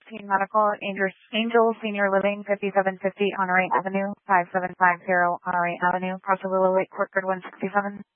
Teen Medical, Angel Senior Living, 5750 Honoré Avenue, 5750 Honoré Avenue, Prosser Willow Lake, Court Grid 167.